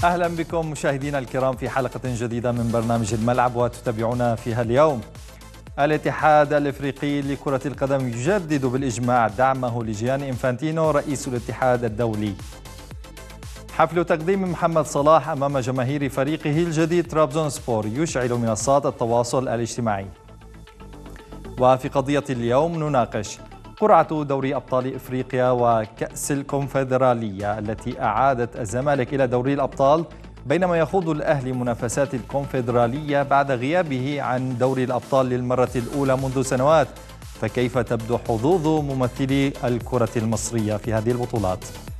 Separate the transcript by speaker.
Speaker 1: أهلا بكم مشاهدينا الكرام في حلقة جديدة من برنامج الملعب وتتابعونا فيها اليوم. الاتحاد الإفريقي لكرة القدم يجدد بالإجماع دعمه لجياني إنفانتينو رئيس الاتحاد الدولي. حفل تقديم محمد صلاح أمام جماهير فريقه الجديد ترابزونسبور يشعل منصات التواصل الاجتماعي. وفي قضية اليوم نناقش قرعة دوري أبطال إفريقيا وكأس الكونفدرالية التي أعادت الزمالك إلى دوري الأبطال، بينما يخوض الأهلي منافسات الكونفدرالية بعد غيابه عن دوري الأبطال للمرة الأولى منذ سنوات. فكيف تبدو حظوظ ممثلي الكرة المصرية في هذه البطولات؟